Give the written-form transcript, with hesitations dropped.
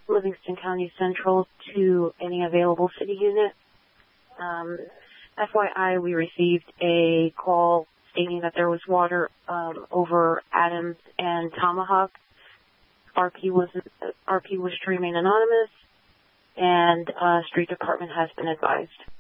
Livingston County Central to any available city unit. FYI, we received a call stating that there was water over Adams and Tomahawk. RP was to remain anonymous, and street department has been advised.